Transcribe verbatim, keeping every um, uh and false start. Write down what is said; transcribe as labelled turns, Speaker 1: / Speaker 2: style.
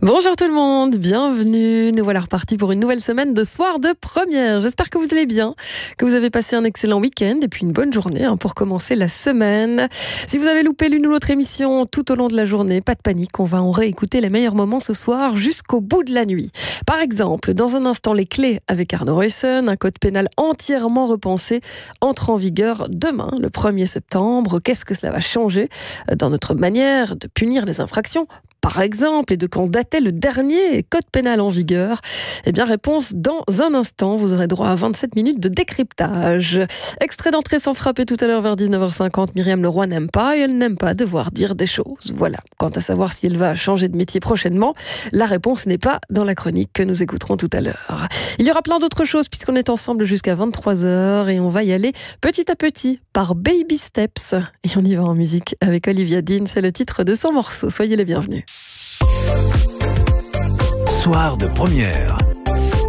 Speaker 1: Bonjour tout le monde, bienvenue. Nous voilà repartis pour une nouvelle semaine de soir de première. J'espère que vous allez bien, que vous avez passé un excellent week-end et puis une bonne journée hein, pour commencer la semaine. Si vous avez loupé l'une ou l'autre émission tout au long de la journée, pas de panique, on va en réécouter les meilleurs moments ce soir jusqu'au bout de la nuit. Par exemple, dans un instant, les clés avec Arnaud Ruyssen, un code pénal entièrement repensé entre en vigueur demain, le premier septembre. Qu'est-ce que cela va changer dans notre manière de punir les infractions ? Par exemple, et de quand datait le dernier code pénal en vigueur? Eh bien, réponse dans un instant. Vous aurez droit à vingt-sept minutes de décryptage. Extrait d'entrée sans frapper tout à l'heure vers dix-neuf heures cinquante. Myriam Leroy n'aime pas et elle n'aime pas devoir dire des choses. Voilà. Quant à savoir si elle va changer de métier prochainement, la réponse n'est pas dans la chronique que nous écouterons tout à l'heure. Il y aura plein d'autres choses puisqu'on est ensemble jusqu'à vingt-trois heures et on va y aller petit à petit par Baby Steps. Et on y va en musique avec Olivia Dean. C'est le titre de son morceau. Soyez les bienvenus.
Speaker 2: Soir de première.